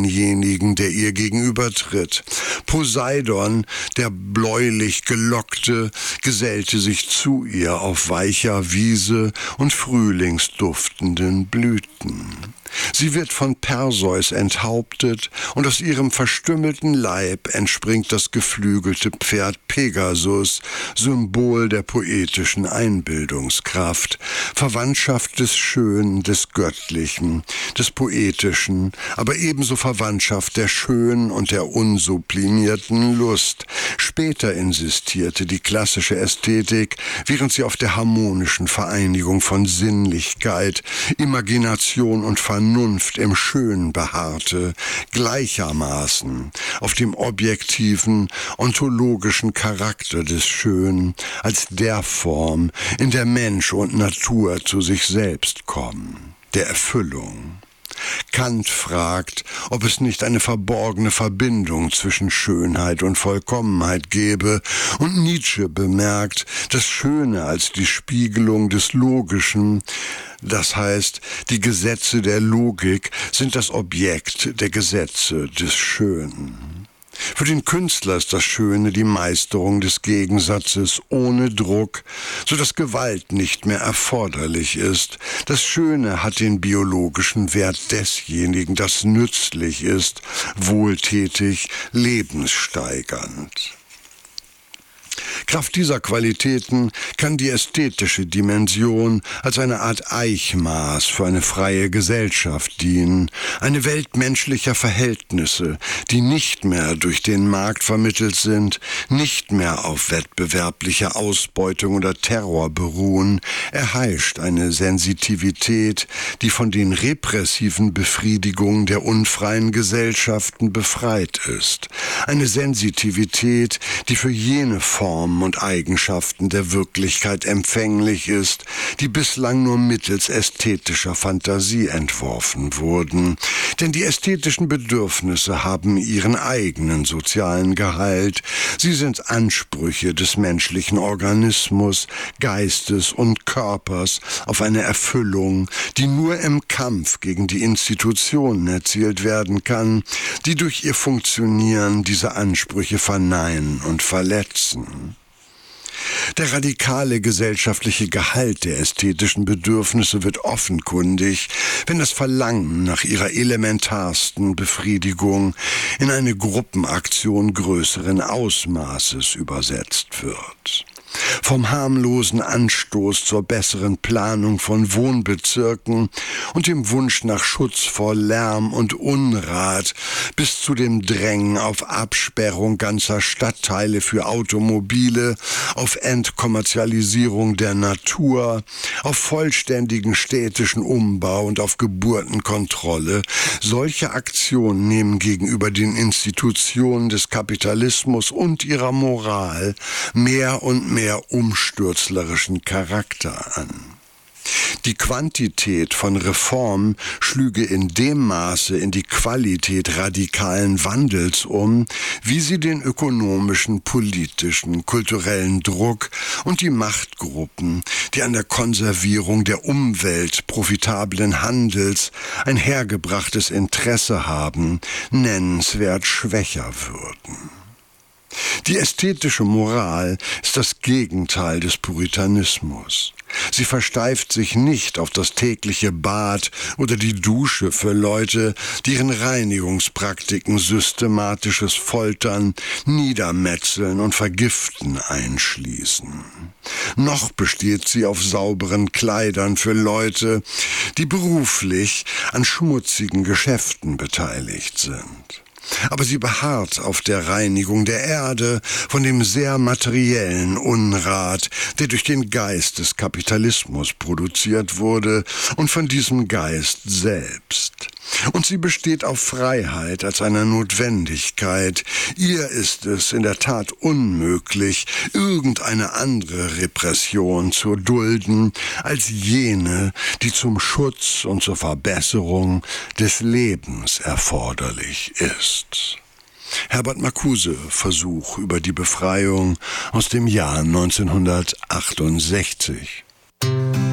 denjenigen, der ihr gegenübertritt. Poseidon, der bläulich Gelockte, gesellte sich zu ihr auf weicher Wiese und frühlingsduftenden Blüten. Sie wird von Perseus enthauptet und aus ihrem verstümmelten Leib entspringt das geflügelte Pferd Pegasus, Symbol der poetischen Einbildungskraft, Verwandtschaft des Schönen, des Göttlichen, des Poetischen, aber ebenso Verwandtschaft der schönen und der unsublimierten Lust. Später insistierte die klassische Ästhetik, während sie auf der harmonischen Vereinigung von Sinnlichkeit, Imagination und Vernunft im Schönen beharrte, gleichermaßen auf dem objektiven, ontologischen Charakter des Schönen als der Form, in der Mensch und Natur zu sich selbst kommen, der Erfüllung. Kant fragt, ob es nicht eine verborgene Verbindung zwischen Schönheit und Vollkommenheit gäbe, und Nietzsche bemerkt, das Schöne als die Spiegelung des Logischen, das heißt, die Gesetze der Logik sind das Objekt der Gesetze des Schönen. Für den Künstler ist das Schöne die Meisterung des Gegensatzes ohne Druck, so dass Gewalt nicht mehr erforderlich ist. Das Schöne hat den biologischen Wert desjenigen, das nützlich ist, wohltätig, lebenssteigernd. Kraft dieser Qualitäten kann die ästhetische Dimension als eine Art Eichmaß für eine freie Gesellschaft dienen, eine Welt menschlicher Verhältnisse, die nicht mehr durch den Markt vermittelt sind, nicht mehr auf wettbewerblicher Ausbeutung oder Terror beruhen, erheischt eine Sensitivität, die von den repressiven Befriedigungen der unfreien Gesellschaften befreit ist, eine Sensitivität, die für jene Formen und Eigenschaften der Wirklichkeit empfänglich ist, die bislang nur mittels ästhetischer Fantasie entworfen wurden. Denn die ästhetischen Bedürfnisse haben ihren eigenen sozialen Gehalt. Sie sind Ansprüche des menschlichen Organismus, Geistes und Körpers auf eine Erfüllung, die nur im Kampf gegen die Institutionen erzielt werden kann, die durch ihr Funktionieren diese Ansprüche verneinen und verletzen. Der radikale gesellschaftliche Gehalt der ästhetischen Bedürfnisse wird offenkundig, wenn das Verlangen nach ihrer elementarsten Befriedigung in eine Gruppenaktion größeren Ausmaßes übersetzt wird. Vom harmlosen Anstoß zur besseren Planung von Wohnbezirken und dem Wunsch nach Schutz vor Lärm und Unrat bis zu dem Drängen auf Absperrung ganzer Stadtteile für Automobile, auf Entkommerzialisierung der Natur, auf vollständigen städtischen Umbau und auf Geburtenkontrolle. Solche Aktionen nehmen gegenüber den Institutionen des Kapitalismus und ihrer Moral mehr und mehr umstürzlerischen Charakter an. Die Quantität von Reformen schlüge in dem Maße in die Qualität radikalen Wandels um, wie sie den ökonomischen, politischen, kulturellen Druck und die Machtgruppen, die an der Konservierung der Umwelt profitablen Handels ein hergebrachtes Interesse haben, nennenswert schwächer würden. Die ästhetische Moral ist das Gegenteil des Puritanismus. Sie versteift sich nicht auf das tägliche Bad oder die Dusche für Leute, die ihren Reinigungspraktiken systematisches Foltern, Niedermetzeln und Vergiften einschließen. Noch besteht sie auf sauberen Kleidern für Leute, die beruflich an schmutzigen Geschäften beteiligt sind. Aber sie beharrt auf der Reinigung der Erde von dem sehr materiellen Unrat, der durch den Geist des Kapitalismus produziert wurde, und von diesem Geist selbst. Und sie besteht auf Freiheit als einer Notwendigkeit. Ihr ist es in der Tat unmöglich, irgendeine andere Repression zu dulden als jene, die zum Schutz und zur Verbesserung des Lebens erforderlich ist. Herbert Marcuse, Versuch über die Befreiung aus dem Jahr 1968.